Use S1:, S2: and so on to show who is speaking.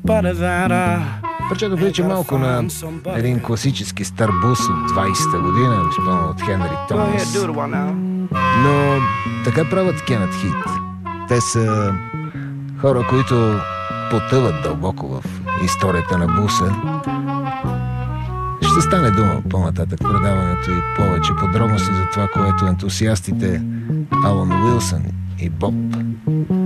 S1: Парчето прилича малко на един класически стар бус от 20-та година, изпълнен от Хенри Томас. Но така правят Кенът Хит. Те са хора, които потъват дълбоко в историята на буса. Ще стане дума по-нататък предаването и повече подробности за това, което ентусиастите Алън Уилсън и Боб